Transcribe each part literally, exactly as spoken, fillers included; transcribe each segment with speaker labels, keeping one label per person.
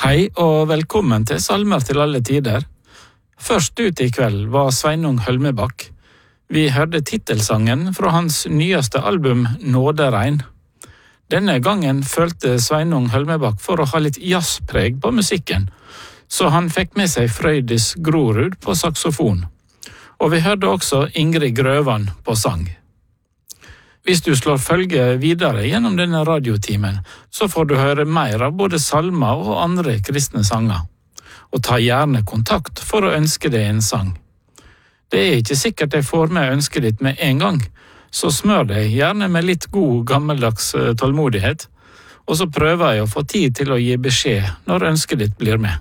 Speaker 1: Hei og velkommen til Salmer til alle tider. Først ut i kveld var Sveinung Hølmebakk. Vi hørte titelsangen fra hans nyeste album Nåderegn. Denne gangen følte Sveinung Hølmebakk for å ha litt jazzpreg på musikken, så han fikk med seg Frøydis Grorud på saksofon. Og vi hørte også Ingrid Grøvan på sang. Hvis du slår følge videre gjennom denne radiotimen, så får du høre mer av både salmer og andre kristne sanger. Og ta gjerne kontakt for å ønske deg en sang. Det er ikke sikkert jeg får med ønsket ditt med en gang, så smør deg gjerne med litt god gammeldags tålmodighet, og så prøver jeg å få tid til å gi beskjed når ønsket ditt blir med.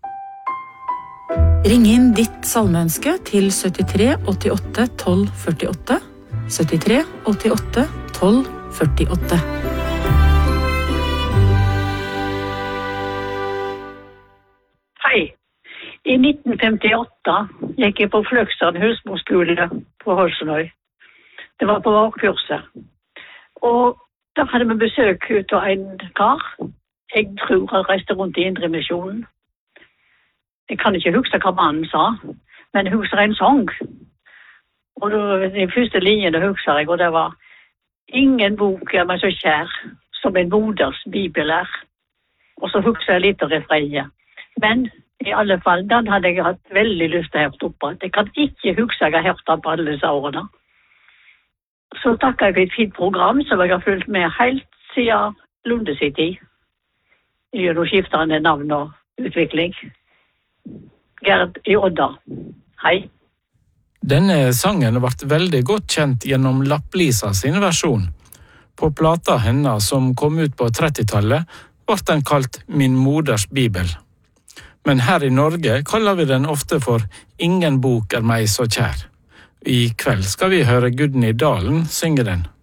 Speaker 2: Ring inn ditt salmeønske til syttitre åttiåtte tolv førtiåtte, syttitre åttiåtte tolv førtiåtte.
Speaker 3: Hei. I nitten femtiåtte gikk jeg på Fløgstad husmorskole på Holsenøy. Det var på vårkurset. Og da hadde vi besøk ut av en kar. Jeg tror han reiste rundt i Indremisjonen. Jeg kan ikke huske hva mannen sa, men jeg husker en sang. Og de første linjene husker jeg, og det var «Ingen bok er meg så kjær som en moders bibel er». Og så husker jeg litt av refrenget. Men i alle fall, den hadde jeg hatt veldig lyst til å høre oppe. Jeg kan ikke huske jeg har hørt den på alle disse årene. Så takker jeg for et fint program som jeg har fulgt med helt siden Lunde sin tid. Gjennom skiftende navn og utvikling. Gerd i Odda. Hei.
Speaker 1: Denne sangen ble veldig godt kjent gjennom Lapplisa sin versjon. På plata hennes som kom ut på trettitallet, ble den kalt Min moders bibel. Men her i Norge kaller vi den ofte for Ingen bok er meg så kjær. I kveld skal vi høre Gudny Dalen synge den.